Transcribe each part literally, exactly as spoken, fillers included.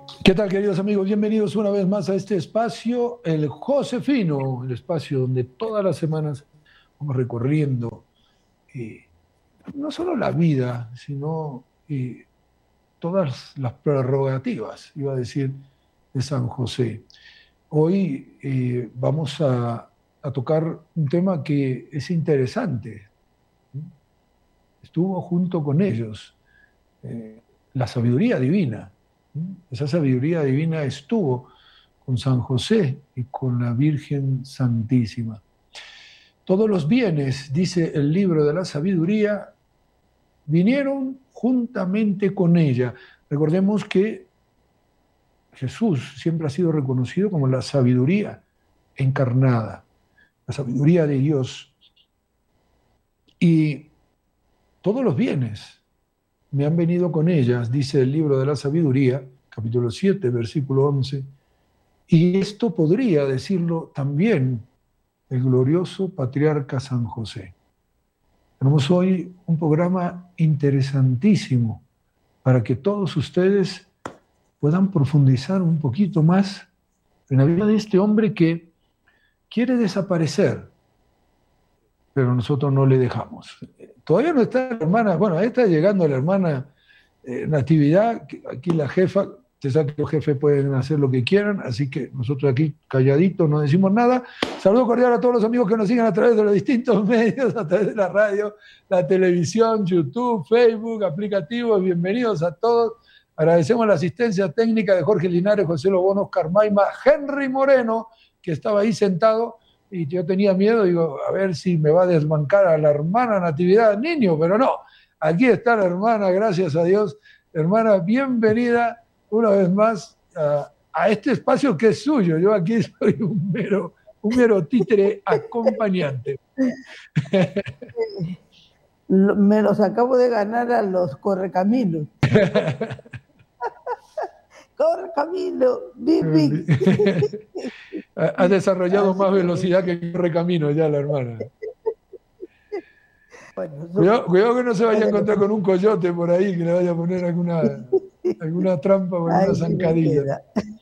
¿Qué tal, queridos amigos? Bienvenidos una vez más a este espacio, el Josefino, el espacio donde todas las semanas vamos recorriendo eh, no solo la vida, sino eh, todas las prerrogativas, iba a decir, de San José. Hoy eh, vamos a, a tocar un tema que es interesante. Estuvo junto con ellos eh, la sabiduría divina. Esa sabiduría divina estuvo con San José y con la Virgen Santísima. Todos los bienes, dice el libro de la sabiduría, vinieron juntamente con ella. Recordemos que Jesús siempre ha sido reconocido como la sabiduría encarnada, la sabiduría de Dios. Y todos los bienes me han venido con ellas, dice el libro de la sabiduría, capítulo siete, versículo once, y esto podría decirlo también el glorioso patriarca San José. Tenemos hoy un programa interesantísimo para que todos ustedes puedan profundizar un poquito más en la vida de este hombre que quiere desaparecer, pero nosotros no le dejamos. Todavía no está la hermana, bueno, ahí está llegando la hermana eh, Natividad, aquí la jefa, usted sabe que los jefes pueden hacer lo que quieran, así que nosotros aquí calladitos no decimos nada. Saludo cordial a todos los amigos que nos siguen a través de los distintos medios, a través de la radio, la televisión, YouTube, Facebook, aplicativos, bienvenidos a todos. Agradecemos la asistencia técnica de Jorge Linares, José Lobón, Oscar Maima, Henry Moreno, que estaba ahí sentado, y yo tenía miedo, digo, a ver si me va a desbancar a la hermana Natividad Niño, pero no, aquí está la hermana, gracias a Dios. Hermana, bienvenida una vez más a, a este espacio que es suyo. Yo aquí soy un mero, un mero títere acompañante. Me los acabo de ganar a los correcaminos. Correcamino, Bibi. Ha desarrollado Así más velocidad que Correcamino ya la hermana. Bueno, cuidado, cuidado que no se vaya a encontrar con un coyote por ahí que le vaya a poner alguna, alguna trampa o alguna Ay, zancadilla.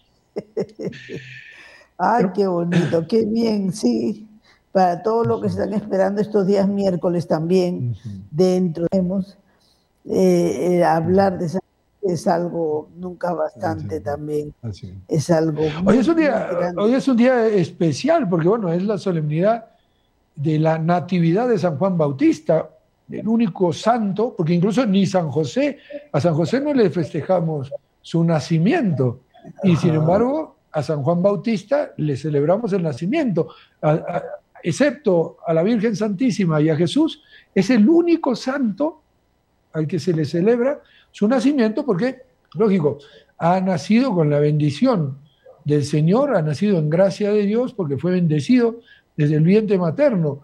Ay, qué bonito, qué bien, sí. Para todos los que están esperando estos días miércoles también, uh-huh. dentro hemos eh, eh, hablar de esa es algo nunca bastante Así, también. Así. Es algo muy, hoy, es un día, hoy es un día especial porque, bueno, es la solemnidad de la Natividad de San Juan Bautista, el único santo, porque incluso ni San José, a San José no le festejamos su nacimiento, y sin embargo a San Juan Bautista le celebramos el nacimiento, a, a, excepto a la Virgen Santísima y a Jesús, es el único santo al que se le celebra su nacimiento porque, lógico, ha nacido con la bendición del Señor, ha nacido en gracia de Dios porque fue bendecido desde el vientre materno.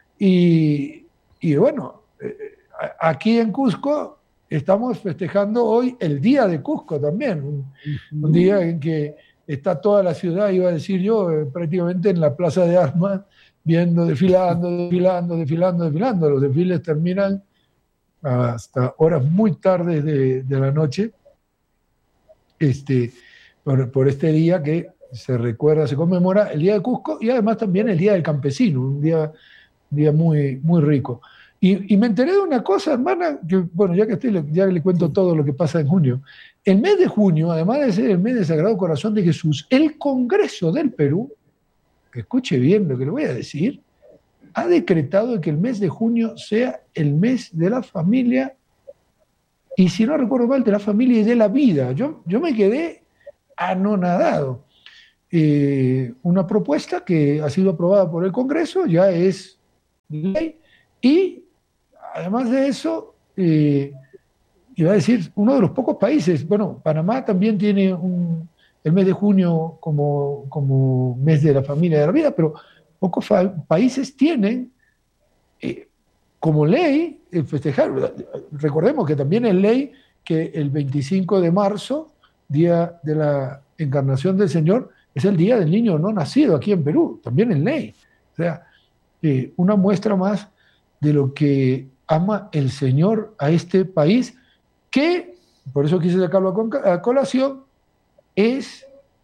Y, y bueno, eh, aquí en Cusco estamos festejando hoy el Día de Cusco también, un, uh-huh. un día en que está toda la ciudad, iba a decir yo, eh, prácticamente en la Plaza de Armas, viendo, desfilando, desfilando, desfilando, desfilando. Los desfiles terminan hasta horas muy tardes de, de la noche, este, por, por este día que se recuerda, se conmemora el Día de Cusco y además también el Día del Campesino, un día, un día muy, muy rico. Y, y me enteré de una cosa, hermana, que bueno, ya que estoy, ya le cuento sí. todo lo que pasa en junio. El mes de junio, además de ser el mes del Sagrado Corazón de Jesús, el Congreso del Perú, escuche bien lo que le voy a decir, ha decretado que el mes de junio sea el mes de la familia y, si no recuerdo mal, de la familia y de la vida. Yo, yo me quedé anonadado. Eh, una propuesta que ha sido aprobada por el Congreso, ya es ley, y además de eso, eh, iba a decir, uno de los pocos países, bueno, Panamá también tiene un, el mes de junio como, como mes de la familia y de la vida, pero pocos países tienen eh, como ley el festejar. Recordemos que también es ley que el veinticinco de marzo, día de la encarnación del Señor, es el día del niño no nacido aquí en Perú, también es ley. O sea, eh, una muestra más de lo que ama el Señor a este país, que, por eso quise sacarlo a colación, es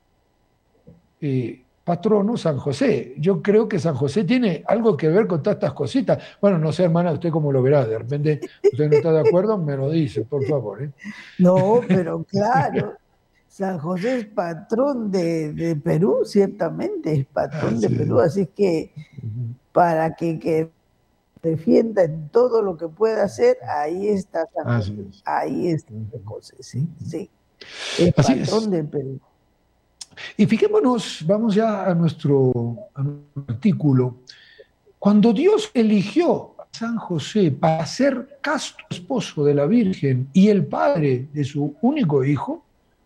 eh, patrono San José. Yo creo que San José tiene algo que ver con todas estas cositas. Bueno, no sé, hermana, usted cómo lo verá. De repente, usted no está de acuerdo, me lo dice, por favor. ¿eh? No, pero claro, San José es patrón de, de Perú, ciertamente, es patrón de Perú. Así que para que, que defienda en todo lo que pueda hacer, ahí está San José. Ahí está San José, sí, sí. Es Así patrón es. del Perú. Y fijémonos, vamos ya a nuestro, a nuestro artículo. Cuando Dios eligió a San José para ser casto esposo de la Virgen y el padre de su único hijo,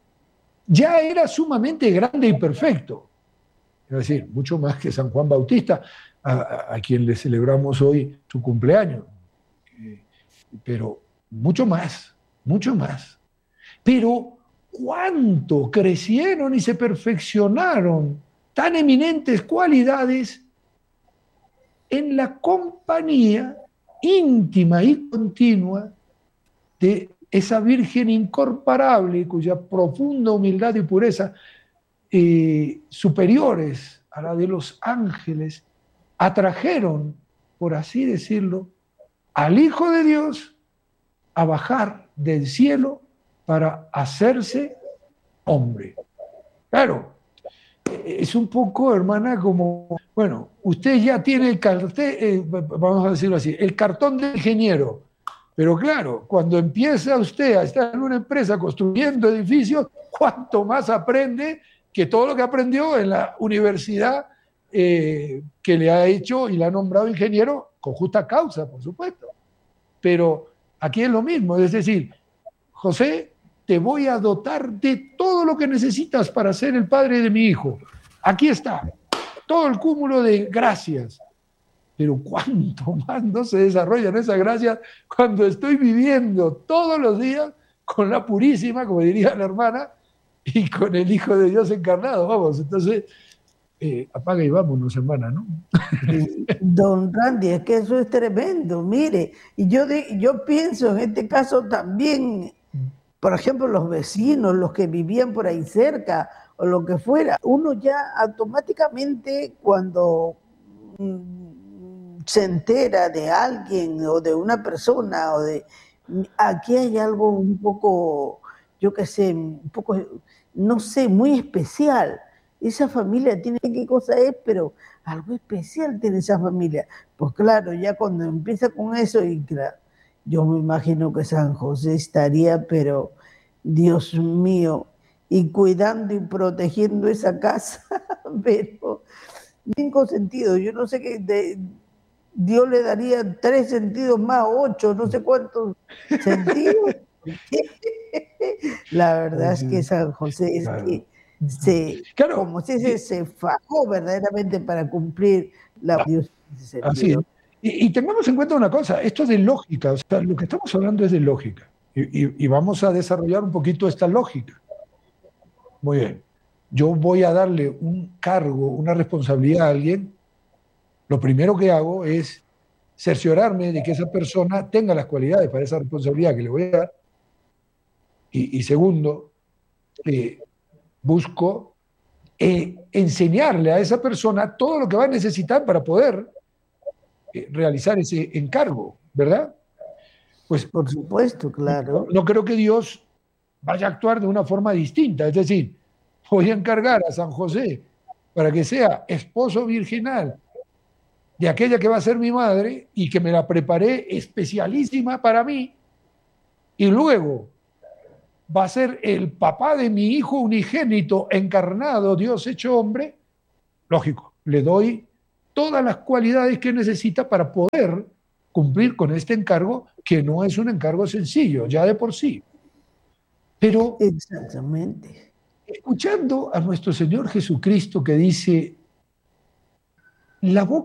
ya era sumamente grande y perfecto. Es decir, mucho más que San Juan Bautista, a, a quien le celebramos hoy su cumpleaños. Eh, pero mucho más, mucho más. Pero cuánto crecieron y se perfeccionaron tan eminentes cualidades en la compañía íntima y continua de esa Virgen incomparable, cuya profunda humildad y pureza, eh, superiores a la de los ángeles, atrajeron, por así decirlo, al Hijo de Dios a bajar del cielo para hacerse hombre. Claro, es un poco, hermana, como, bueno, usted ya tiene el cartel, eh, vamos a decirlo así, el cartón de ingeniero, pero claro, cuando empieza usted a estar en una empresa construyendo edificios, cuánto más aprende que todo lo que aprendió en la universidad eh, que le ha hecho y le ha nombrado ingeniero con justa causa, por supuesto. Pero aquí es lo mismo, es decir, José, te voy a dotar de todo lo que necesitas para ser el padre de mi hijo. Aquí está, todo el cúmulo de gracias. Pero cuánto más no se desarrollan esas gracias cuando estoy viviendo todos los días con la purísima, como diría la hermana, y con el Hijo de Dios encarnado. Vamos, entonces, eh, apaga y vámonos, hermana, ¿no? Don Randy, es que eso es tremendo, mire, y yo, de, yo pienso en este caso también, por ejemplo, los vecinos, los que vivían por ahí cerca, o lo que fuera, uno ya automáticamente cuando mmm, se entera de alguien o de una persona, o de aquí hay algo un poco, yo qué sé, un poco, no sé, muy especial. Esa familia tiene qué cosa es, pero algo especial tiene esa familia. Pues claro, ya cuando empieza con eso, y claro, yo me imagino que San José estaría, pero Dios mío, y cuidando y protegiendo esa casa, pero cinco sentidos, yo no sé qué, de, Dios le daría tres sentidos más, ocho, no sé cuántos sentidos. La verdad es que San José es claro. que se, claro, como si se, se fajó verdaderamente para cumplir la Dios. Así es. Y, y tengamos en cuenta una cosa, esto es de lógica, o sea, lo que estamos hablando es de lógica. Y, y, y vamos a desarrollar un poquito esta lógica. Muy bien. Yo voy a darle un cargo, una responsabilidad a alguien. Lo primero que hago es cerciorarme de que esa persona tenga las cualidades para esa responsabilidad que le voy a dar. Y, y segundo, eh, busco eh, enseñarle a esa persona todo lo que va a necesitar para poder eh, realizar ese encargo, ¿verdad? Pues por supuesto, claro. No, no creo que Dios vaya a actuar de una forma distinta, es decir, voy a encargar a San José para que sea esposo virginal de aquella que va a ser mi madre y que me la preparé especialísima para mí, y luego va a ser el papá de mi hijo unigénito encarnado, Dios hecho hombre. Lógico, le doy todas las cualidades que necesita para poder cumplir con este encargo, que no es un encargo sencillo, ya de por sí. Pero, exactamente, escuchando a nuestro Señor Jesucristo que dice, la boca